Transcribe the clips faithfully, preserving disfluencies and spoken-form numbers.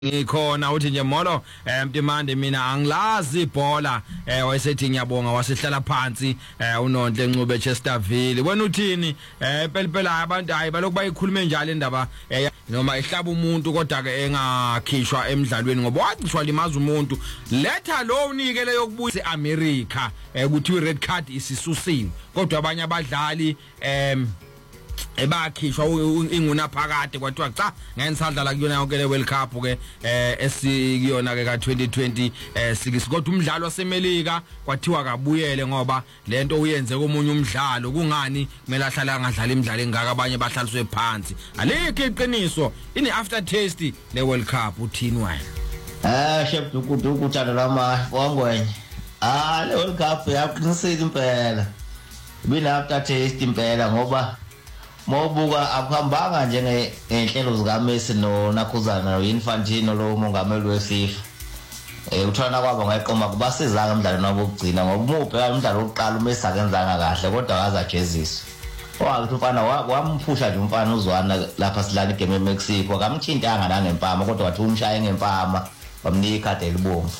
Ngikhona uthi nje molo emtimande mina angilazi ibhola eh wayesethi ngiyabonga wasihlala phansi eh uNonhle Ncube Chesterville wena uthini eh pelipela abantu hayi balokhu bayikhulume njalo indaba eh noma ihlaba umuntu kodwa ke engakhishwa emidlalweni ngoba waqishwa limaza umuntu letha lo unikele yokubuyisa eAmerica eh ukuthi ired card isisusiwe kodwa abanye abadlali em ebakhishwa inguna phakade kwathiwa cha ngensadlala kuyona yonke le World Cup ke eh esikuyona ke ka twenty twenty eh six kodwa umdlalo wasemelika kwathiwa kabuyele ngoba lento uyenze komunye umdlalo kungani kumele ahlala ngadlala imidlalo engaka abanye bahlaliswe phansi alikho iqiniso ini after taste le World Cup uthini wena ah chef dukudu ukuthanda lama wangwenye ah le World Cup yaqinisile impela bina after taste impela ngoba mobuka akuhambanga njenge enhlelo zika Messi no Nakuzana no Infantino lo mongameli weFIFA eh uthana kwaba ngayiqoma kubasizanga umdlalo nabo ukugcina ngoba umubheka umdlalo oqala uMessi akenzanga kahle kodwa akaza jeziswa owathi umfana wamphusha nje umfana uzwana lapha silana igame eMexico akamthintanga nangempama kodwa wathi umshaye ngempama bamnika ikhadi elibomvu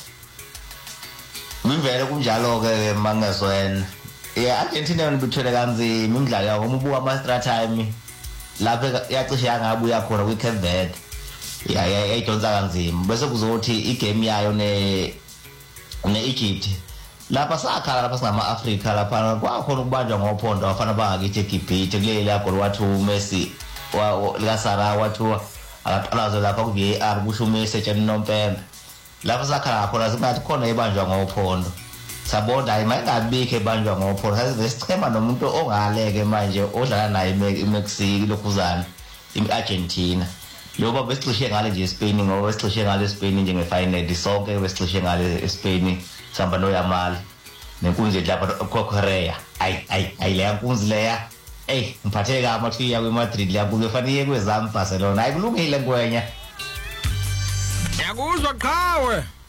imvele kunjalo ke mangezwena yeah Argentina nibithele kanzima imidlalo yabo umubuka ama time lapha yacishe yangabuya khona kwi Cape Verde yeah yayidonsa kanzima bese kuzothi igame yayo ne ne Egypt lapha sakhala lapha singama Africa lapha kwakhona ukubanjwa ngophondo wafana bangakithi eGibhithe kuleli yakho wathi uMessi wa lika Sara wathi akaqalazo lapha ku V A R kusho uMessi etshena nompembe lapha sakhala khona singathi khona ibanjwa ngophondo sabonda ayingabikho ebanjwa ngophondo saze sichema nomuntu ongaleke manje odlala naye eMexico lokuzana iArgentina loba besixishe ngale nje eSpain ngoba besixishe ngale eSpain nje ngefinal sonke besixishe ngale eSpain samba no Yamal nenkunzi lapha koKorea ay ay ay le nkunzi leya eh ngiphatheka amathiya kweMadrid liyakuze fanele kwezami Barcelona ayikulungile ngwenya yakuzwa qhawe